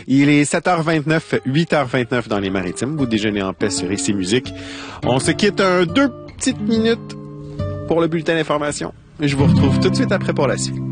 Il est 7h29, 8h29 dans les Maritimes. Vous déjeunez en paix sur Ici Musique. On se quitte 2 petites minutes pour le bulletin d'information. Je vous retrouve tout de suite après pour la suite.